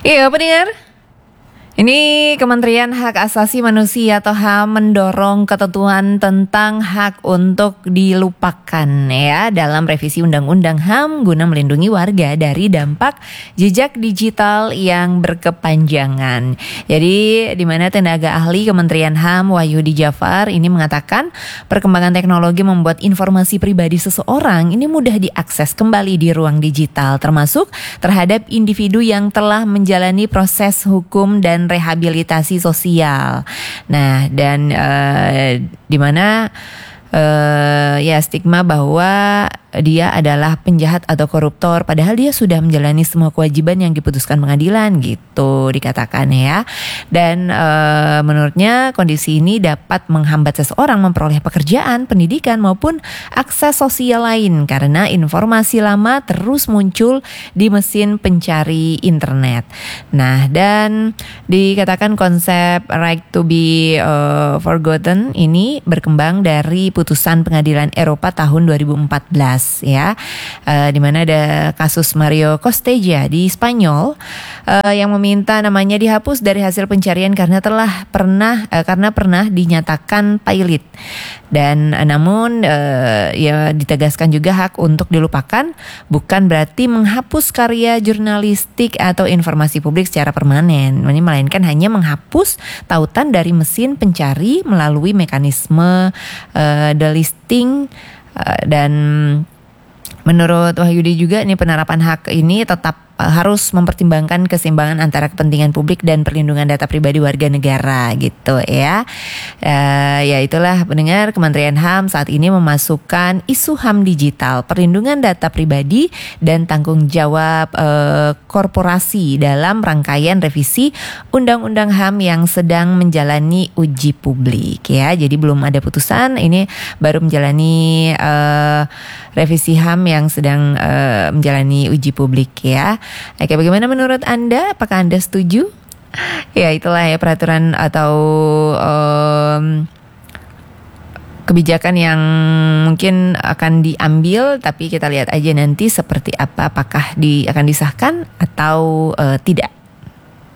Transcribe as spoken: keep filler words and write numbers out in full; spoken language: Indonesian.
Iya, pendengar. Ini Kementerian Hak Asasi Manusia atau H A M mendorong ketentuan tentang hak untuk dilupakan ya dalam revisi Undang-Undang H A M guna melindungi warga dari dampak jejak digital yang berkepanjangan. Jadi di mana tenaga ahli Kementerian H A M Wahyudi Jafar ini mengatakan perkembangan teknologi membuat informasi pribadi seseorang ini mudah diakses kembali di ruang digital, termasuk terhadap individu yang telah menjalani proses hukum dan rehabilitasi sosial. Nah, dan uh, di mana uh, ya stigma bahwa dia adalah penjahat atau koruptor, padahal dia sudah menjalani semua kewajiban yang diputuskan pengadilan gitu dikatakan ya. Dan e, menurutnya kondisi ini dapat menghambat seseorang memperoleh pekerjaan, pendidikan maupun akses sosial lain karena informasi lama terus muncul di mesin pencari internet. Nah, dan dikatakan konsep right to be uh, forgotten ini berkembang dari putusan Pengadilan Eropa tahun dua ribu empat belas. Ya, uh, di mana ada kasus Mario Costeja di Spanyol uh, yang meminta namanya dihapus dari hasil pencarian karena telah pernah uh, karena pernah dinyatakan pailit. Dan uh, namun uh, ya ditegaskan juga hak untuk dilupakan bukan berarti menghapus karya jurnalistik atau informasi publik secara permanen, ini melainkan hanya menghapus tautan dari mesin pencari melalui mekanisme uh, delisting uh, dan menurut Wahyudi juga ini penerapan hak ini tetap harus mempertimbangkan keseimbangan antara kepentingan publik dan perlindungan data pribadi warga negara gitu ya. Uh, ya itulah pendengar, Kementerian H A M saat ini memasukkan isu H A M digital, perlindungan data pribadi dan tanggung jawab uh, korporasi dalam rangkaian revisi Undang-Undang H A M yang sedang menjalani uji publik ya. Jadi belum ada putusan, ini baru menjalani uh, revisi H A M yang sedang uh, menjalani uji publik ya. Oke, bagaimana menurut Anda? Apakah Anda setuju? Ya, itulah ya peraturan atau um, kebijakan yang mungkin akan diambil, tapi kita lihat aja nanti seperti apa, apakah di akan disahkan atau uh, tidak.